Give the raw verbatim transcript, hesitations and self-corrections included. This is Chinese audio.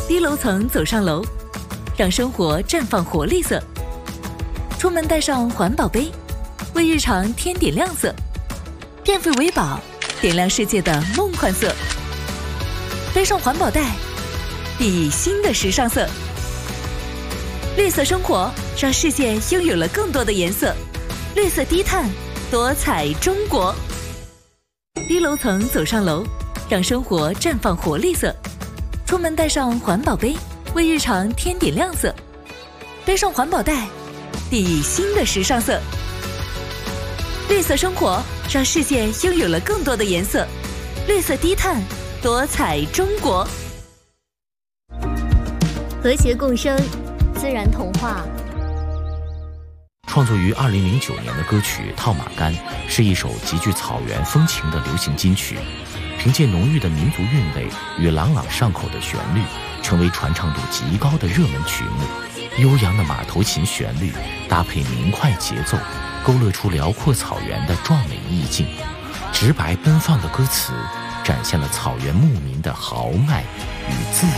低楼层走上楼，让生活绽放活力色。出门带上环保杯，为日常添点亮色。电费为宝，点亮世界的梦幻色。背上环保袋，熠熠新的时尚色。绿色生活，让世界拥有了更多的颜色。绿色低碳，多彩中国。低楼层走上楼，让生活绽放活力色。出门带上环保杯，为日常添点亮色。背上环保袋，熠熠新的时尚色。绿色生活，让世界拥有了更多的颜色。绿色低碳，多彩中国。 和谐共生，自然童话。 创作于二零零九年的歌曲《套马杆》是一首极具草原风情的流行金曲，凭借浓郁的民族韵味与朗朗上口的旋律，成为传唱度极高的热门曲目。悠扬的马头琴旋律搭配明快节奏，勾勒出辽阔草原的壮美意境。直白奔放的歌词展现了草原牧民的豪迈与自由。